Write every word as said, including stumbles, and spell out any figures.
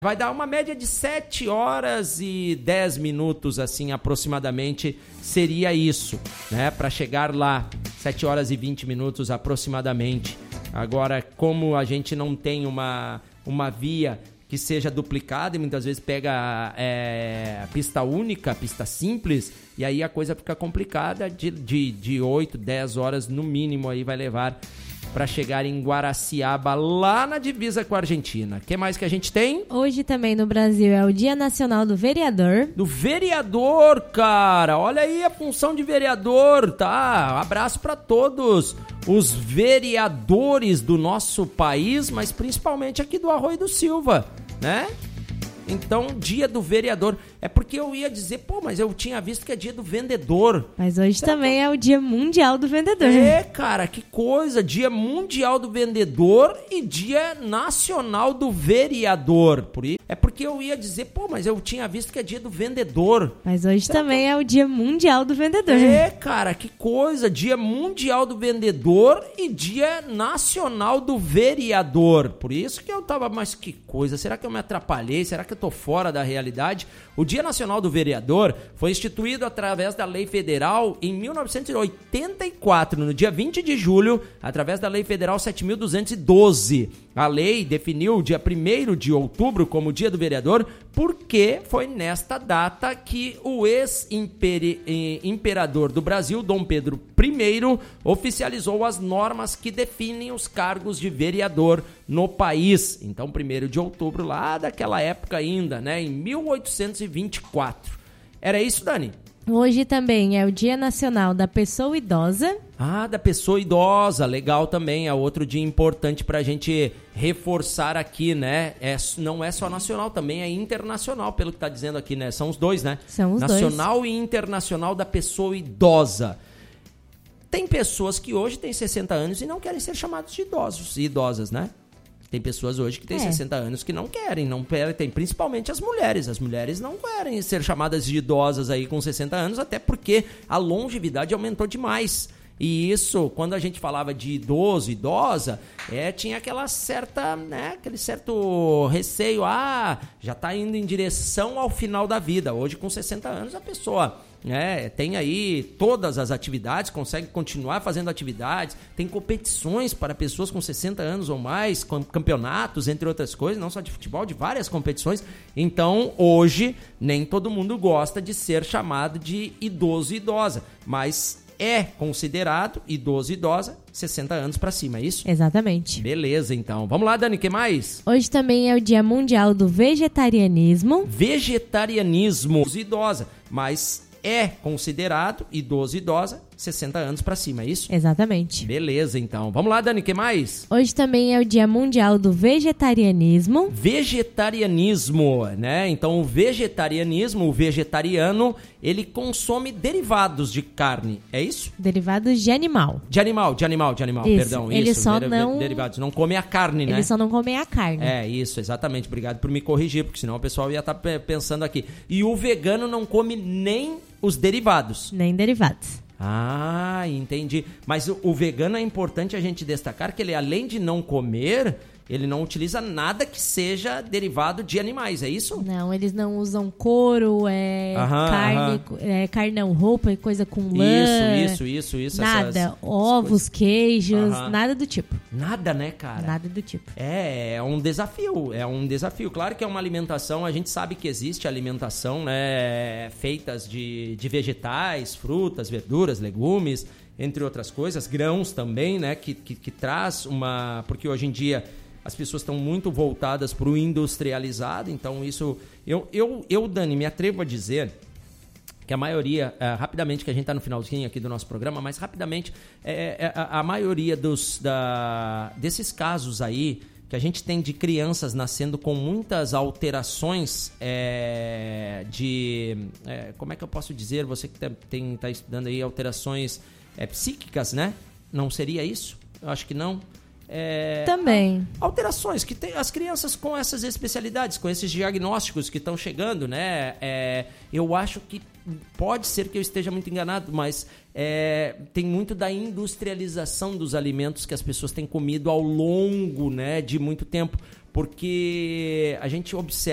Vai dar uma média de sete horas e dez minutos, assim, aproximadamente, seria isso, né? Para chegar lá, sete horas e vinte minutos aproximadamente. Agora, como a gente não tem uma, uma via que seja duplicada e muitas vezes pega é, pista única, pista simples, e aí a coisa fica complicada, de, de, de oito, dez horas no mínimo aí vai levar para chegar em Guaraciaba, lá na divisa com a Argentina. O que mais que a gente tem? Hoje também no Brasil é o Dia Nacional do Vereador. Do vereador, cara! Olha aí a função de vereador, tá? Abraço para todos os vereadores do nosso país, mas principalmente aqui do Arroio do Silva, né? Então, dia do vereador. É porque eu ia dizer, pô, mas eu tinha visto que é dia do vendedor. Mas hoje Será também que... é o dia mundial do vendedor. É, cara, que coisa. Dia mundial do vendedor e dia nacional do vereador. Por isso, é porque eu ia dizer, pô, mas eu tinha visto que é dia do vendedor. Mas hoje Será também que... é o dia mundial do vendedor. É, cara, que coisa. Dia mundial do vendedor e dia nacional do vereador. Por isso que eu tava, mas que coisa. Será que eu me atrapalhei? Será que eu tô fora da realidade? O Dia Nacional do Vereador foi instituído através da Lei Federal em mil novecentos e oitenta e quatro, no dia vinte de julho, através da Lei Federal sete mil duzentos e doze. A lei definiu o dia primeiro de outubro como Dia do Vereador porque foi nesta data que o ex-imperador do Brasil, Dom Pedro I, oficializou as normas que definem os cargos de vereador no país. Então, primeiro de outubro, lá daquela época ainda, né, em mil oitocentos e vinte e quatro. Era isso, Dani? Hoje também é o Dia Nacional da Pessoa Idosa. Ah, da pessoa idosa, legal também, é outro dia importante pra gente reforçar aqui, né? É, não é só nacional, também é internacional, pelo que tá dizendo aqui, né? São os dois, né? São os nacional dois. Nacional e internacional da pessoa idosa. Tem pessoas que hoje têm sessenta anos e não querem ser chamados de idosos e idosas, né? Tem pessoas hoje que têm é. sessenta anos que não querem, não querem, principalmente as mulheres. As mulheres não querem ser chamadas de idosas aí com sessenta anos, até porque a longevidade aumentou demais. E isso, quando a gente falava de idoso, idosa, é, tinha aquela certa, né, aquele certo receio, ah, já está indo em direção ao final da vida. Hoje, com sessenta anos, a pessoa... É, tem aí todas as atividades, consegue continuar fazendo atividades, tem competições para pessoas com sessenta anos ou mais, campeonatos, entre outras coisas, não só de futebol, de várias competições. Então, hoje, nem todo mundo gosta de ser chamado de idoso e idosa, mas é considerado idoso e idosa sessenta anos para cima, é isso? Exatamente. Beleza, então. Vamos lá, Dani, o que mais? Hoje também é o Dia Mundial do Vegetarianismo. Vegetarianismo, idosa, mas... é considerado idoso e idosa sessenta anos para cima, é isso? Exatamente. Beleza, então. Vamos lá, Dani, o que mais? Hoje também é o Dia Mundial do Vegetarianismo. Vegetarianismo, né? Então, o vegetarianismo, o vegetariano, ele consome derivados de carne, é isso? Derivados de animal. De animal, de animal, de animal, isso. perdão. Ele isso, só der- não... derivados. Não come a carne, né? Ele só não come a carne. É, isso, exatamente. Obrigado por me corrigir, porque senão o pessoal ia estar pensando aqui. E o vegano não come nem os derivados. Nem derivados. Ah, entendi. Mas o, o vegano é importante a gente destacar que ele, além de não comer, ele não utiliza nada que seja derivado de animais, é isso? Não, eles não usam couro, é, aham, carne, aham. É, carne não, roupa, coisa com lã. Isso, isso, isso, isso. Nada, essas, ovos, essas queijos, aham. nada do tipo. Nada, né, cara? Nada do tipo. É, é um desafio, é um desafio. Claro que é uma alimentação, a gente sabe que existe alimentação, né, feitas de, de vegetais, frutas, verduras, legumes, entre outras coisas, grãos também, né, que, que, que traz uma... Porque hoje em dia as pessoas estão muito voltadas para o industrializado, então isso... Eu, eu, eu, Dani, me atrevo a dizer... que a maioria, é, rapidamente, que a gente está no finalzinho aqui do nosso programa, mas rapidamente, é, é, a, a maioria dos, da, desses casos aí, que a gente tem de crianças nascendo com muitas alterações é, de... É, como é que eu posso dizer? Você que está estudando aí alterações é, psíquicas, né? Não seria isso? Eu acho que não. É, Também. Alterações que tem as crianças com essas especialidades, com esses diagnósticos que estão chegando, né? É, eu acho que pode ser que eu esteja muito enganado, mas é, tem muito da industrialização dos alimentos que as pessoas têm comido ao longo, né, de muito tempo, porque a gente observa